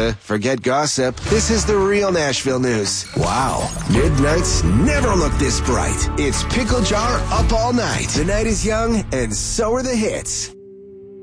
forget gossip. This is the real Nashville news. Wow. Midnights never look this bright. It's Pickle Jar up all night. The night is young, and so are the hits.